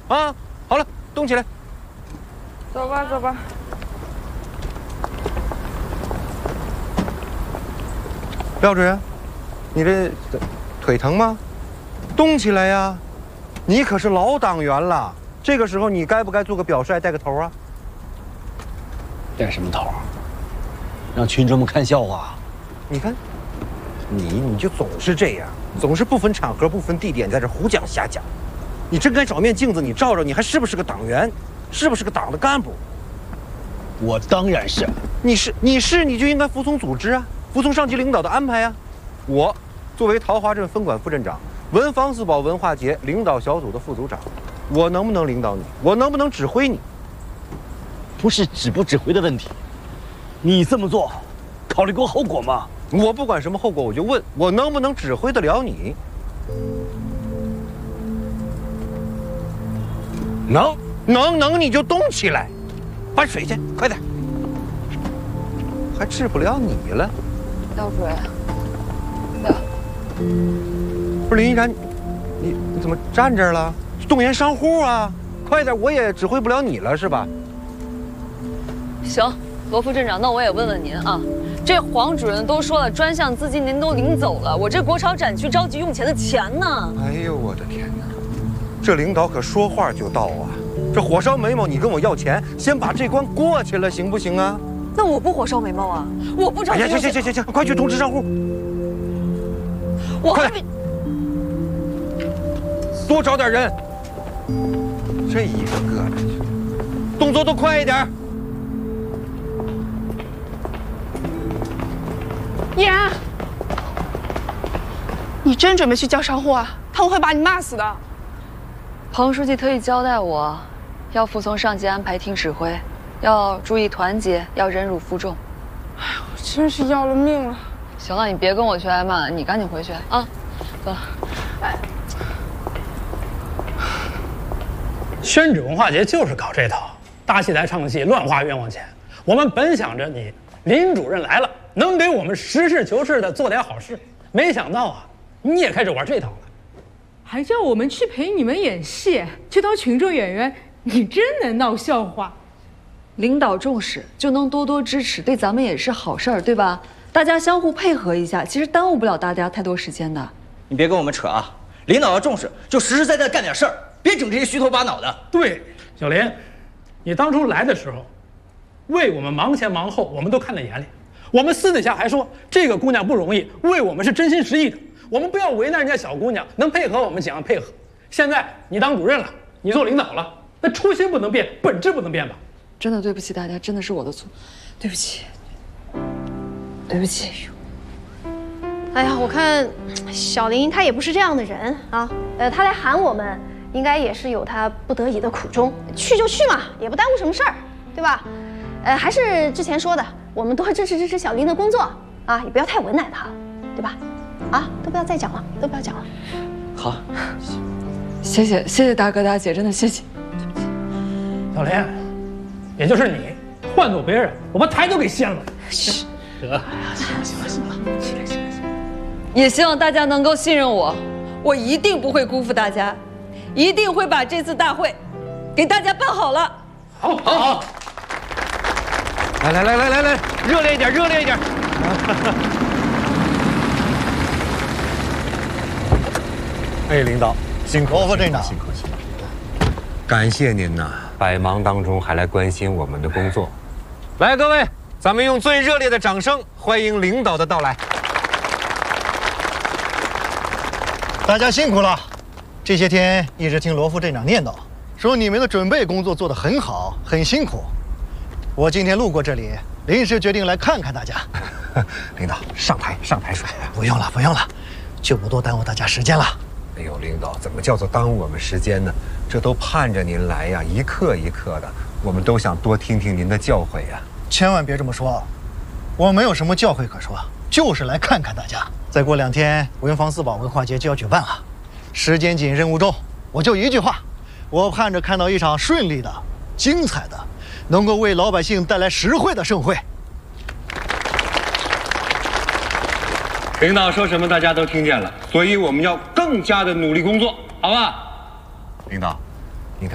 啊！好了，动起来。 走吧，走吧。 廖主任，你这腿疼吗？动起来呀！你可是老党员了，这个时候你该不该做个表率，带个头啊？ 带什么头？让群众们看笑话？ 你看，你就总是这样，总是不分场合、不分地点，在这胡讲瞎讲。你真该找面镜子，你照照，你还是不是个党员？是不是个党的干部？ 我当然是。 你就应该服从组织啊，服从上级领导的安排啊。我作为桃花镇分管副镇长，文房四宝文化节领导小组的副组长，我能不能领导你？我能不能指挥你？ 不是指不指挥的问题，你这么做，考虑过后果吗？ 我不管什么后果，我就问我能不能指挥得了你？能，你就动起来，搬水去，快点。还治不了你了， 廖主任。 不是林一然，你怎么站这儿了？动员商户啊！快点，我也指挥不了你了，是吧？ 行，罗副镇长，那我也问问您啊，这黄主任都说了，专项资金您都领走了，我这国潮展区着急用钱的钱呢？ 哎呦，我的天哪！这领导可说话就到啊！这火烧眉毛，你跟我要钱，先把这关过去了，行不行啊？ 那我不火烧眉毛啊，我不着急。 哎呀，行，快去通知商户。 我还没多找点人，这一个个的，动作都快一点。 依然，你真准备去叫商户啊？他们会把你骂死的。 彭书记特意交代我，要服从上级安排，听指挥，要注意团结，要忍辱负重。 哎呦，真是要了命了！ 行了，你别跟我去挨骂，你赶紧回去啊。走了。 宣纸文化节就是搞这套，大戏台唱戏，乱花冤枉钱。我们本想着你林主任来了，能给我们实事求是的做点好事，没想到啊，你也开始玩这套了。 还叫我们去陪你们演戏，去当群众演员，你真能闹笑话。 领导重视就能多多支持，对咱们也是好事儿，对吧？大家相互配合一下，其实耽误不了大家太多时间的。 你别跟我们扯啊！领导要重视，就实实在在干点事儿，别整这些虚头巴脑的。 对，小林，你当初来的时候，为我们忙前忙后，我们都看在眼里。我们私底下还说这个姑娘不容易，为我们是真心实意的。我们不要为难人家小姑娘，能配合我们尽量配合。现在你当主任了，你做领导了，那初心不能变，本质不能变吧？ 真的对不起大家，真的是我的错，对不起，对不起。 哎呀，我看小林他也不是这样的人啊，他来喊我们，应该也是有他不得已的苦衷。去就去嘛，也不耽误什么事儿，对吧？还是之前说的，我们多支持小林的工作啊，也不要太为难他，对吧？啊，都不要再讲了，都不要讲了。 好， 谢谢大哥大姐，真的谢谢。 小林，也就是你，换做别人，我把台都给掀了。得， 行了，起来。 也希望大家能够信任我，我一定不会辜负大家，一定会把这次大会给大家办好了。 好。 来，热烈一点。哎，领导，辛苦了，镇长，辛苦。感谢您呐，百忙当中还来关心我们的工作。来，各位，咱们用最热烈的掌声欢迎领导的到来。 大家辛苦了，这些天一直听罗副镇长念叨，说你们的准备工作做得很好，很辛苦。我今天路过这里，临时决定来看看大家。 领导，上台说。 不用了，就不多耽误大家时间了。 哎呦，领导，怎么叫做耽误我们时间呢？这都盼着您来呀，一刻一刻的，我们都想多听听您的教诲呀。 千万别这么说，我没有什么教诲可说，就是来看看大家。再过2天，文房四宝文化节就要举办了，时间紧，任务重，我就一句话，我盼着看到一场顺利的、精彩的，能够为老百姓带来实惠的盛会。 领导说什么大家都听见了，所以我们要更加的努力工作，好吧？领导，